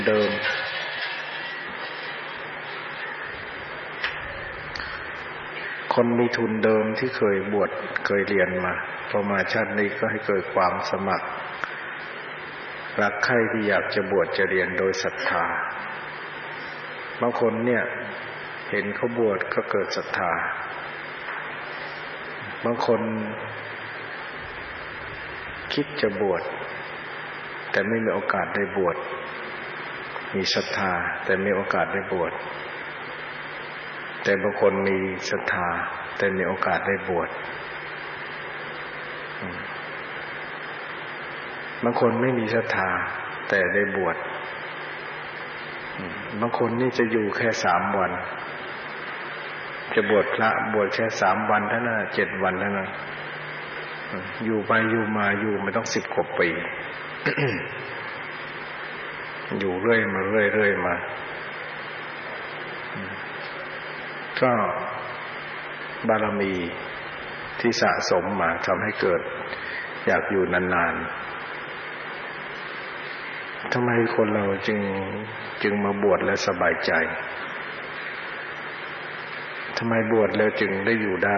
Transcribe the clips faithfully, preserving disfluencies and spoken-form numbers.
เดิมคนมีทุนเดิมที่เคยบวชเคยเรียนมาพอมาชาตินี้ก็ให้เกิดความสมัครรักใคร่ที่อยากจะบวชจะเรียนโดยศรัทธาบางคนเนี่ยเห็นเขาบวชก็เกิดศรัทธาบางคนคิดจะบวชแต่ไม่มีโอกาสได้บวชมีศรัทธาแต่ไม่มีโอกาสได้บวชแต่บางคนมีศรัทธาแต่มีโอกาสได้บวชบางคนไม่มีศรัทธาแต่ได้บวชบางคนนี่จะอยู่แค่สามวันจะบวชพระบวชแค่สามวันเท่านั้นเจ็ดวันเท่านั้นอยู่ไปอยู่มาอยู่ไม่ต้องสิบกว่าปี อยู่เรื่อยมาเรื่อยเรื่อยมาก็บารมีที่สะสมมาทำให้เกิดอยากอยู่นานๆทำไมคนเราจึงจึงมาบวชและสบายใจทำไมบวชแล้วจึงได้อยู่ได้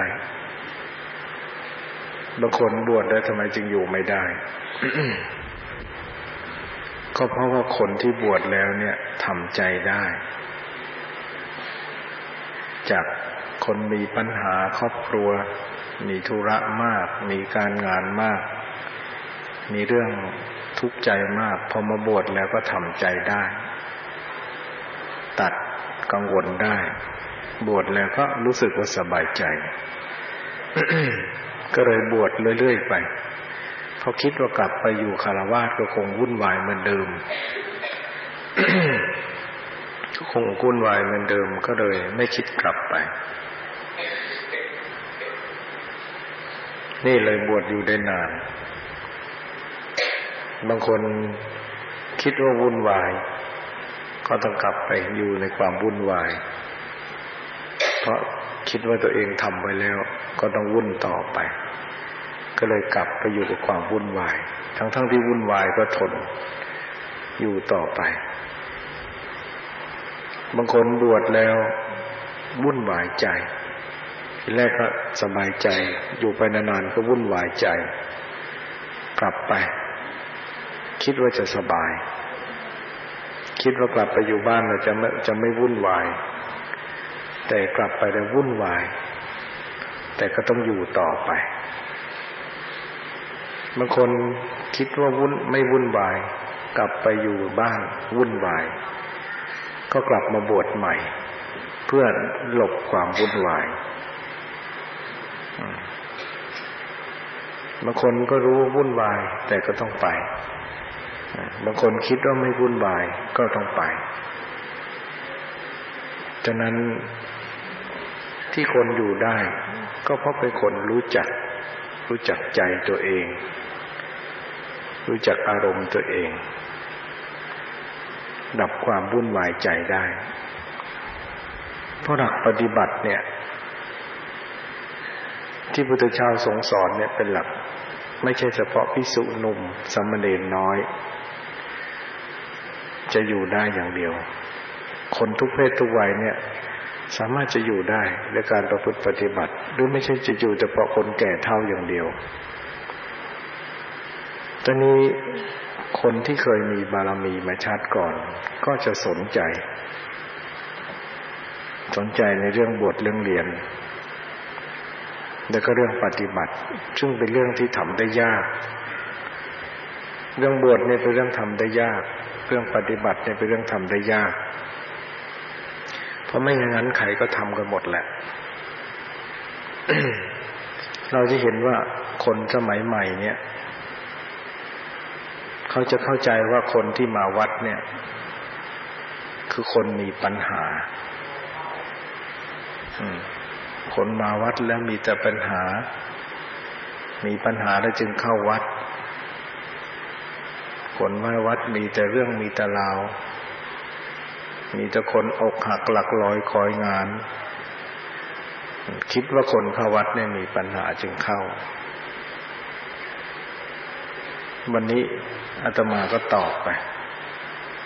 บางคนบวชแล้วทำไมจึงอยู่ไม่ได้ ก็เพราะว่าคนที่บวชแล้วเนี่ยทำใจได้จากคนมีปัญหาครอบครัวมีธุระมากมีการงานมากมีเรื่องทุกข์ใจมากพอมาบวชแล้วก็ทำใจได้ตัดกังวลได้บวชแล้วก็รู้สึกว่าสบายใจ ก็เลยบวชเรื่อยๆไปเพราะคิดว่ากลับไปอยู่คฤหัสถ์ก็คงวุ่นวายเหมือนเดิม ก็คงวุ่นวายเหมือนเดิมก็เลยไม่คิดกลับไปนี่เลยบวชอยู่ได้นานบางคนคิดว่าวุ่นวายก็ต้องกลับไปอยู่ในความวุ่นวายเพราะคิดว่าตัวเองทำไว้แล้วก็ต้องวุ่นต่อไปก็เลยกลับไปอยู่กับความวุ่นวายทั้งๆที่วุ่นวายก็ทนอยู่ต่อไปบางคนบวชแล้ววุ่นวายใจทีแรกก็สบายใจอยู่ไปนานๆก็วุ่นวายใจกลับไปคิดว่าจะสบายคิดว่ากลับไปอยู่บ้านเราจะไม่จะไม่วุ่นวายแต่กลับไปแล้ววุ่นวายแต่ก็ต้องอยู่ต่อไปบางคนคิดว่าวุ่นไม่วุ่นวายกลับไปอยู่บ้านวุ่นวายก็กลับมาบวชใหม่เพื่อหลบความวุ่นวายบางคนก็รู้ว่าวุ่นวายแต่ก็ต้องไปบางคนคิดว่าไม่วุ่นวายก็ต้องไปฉะนั้นที่คนอยู่ได้ก็เพราะเป็นคนรู้จักรู้จักใจตัวเองรู้จักอารมณ์ตัวเองดับความวุ่นวายใจได้เพราะหลักปฏิบัติเนี่ยที่พุทธเจ้าทรงสอนเนี่ยเป็นหลักไม่ใช่เฉพาะภิกษุหนุ่มสามเณรน้อยจะอยู่ได้อย่างเดียวคนทุกเพศทุกวัยเนี่ยสามารถจะอยู่ได้ด้วยการประพฤติปฏิบัติหรือไม่ใช่จะอยู่เฉพาะคนแก่เฒ่าอย่างเดียวตอนนี้คนที่เคยมีบารมีมาชาติก่อนก็จะสนใจสนใจในเรื่องบวชเรื่องเรียนแล้วก็เรื่องปฏิบัติซึ่งเป็นเรื่องที่ทำได้ยากเรื่องบวชเนี่ยเป็นเรื่องทำได้ยากเรื่องปฏิบัติเนี่ยเป็นเรื่องทำได้ยากเพราะไม่อย่างนั้นใครก็ทำกันหมดแหละ เราจะเห็นว่าคนสมัยใหม่เนี่ยเขาจะเข้าใจว่าคนที่มาวัดเนี่ยคือคนมีปัญหาคนมาวัดแล้วมีแต่ปัญหามีปัญหาแล้วจึงเข้าวัดคนมาวัดมีแต่เรื่องมีแต่ราวมีแต่คนอกหักหลักลอยคอยงานคิดว่าคนเข้าวัดเนี่ยมีปัญหาจึงเข้าวันนี้อาตมาก็ตอบไป